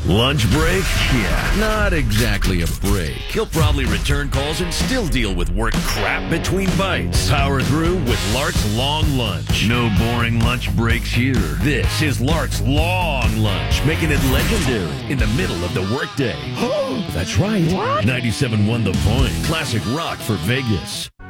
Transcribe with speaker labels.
Speaker 1: Lunch break? Yeah, not exactly a break. He'll probably return calls and still deal with work crap between bites. Power through with Lark's Long Lunch. No boring lunch breaks here. This is Lark's Long Lunch, making it legendary in the middle of the workday. Oh, that's right. What? 97.1 The Point. Classic rock for Vegas.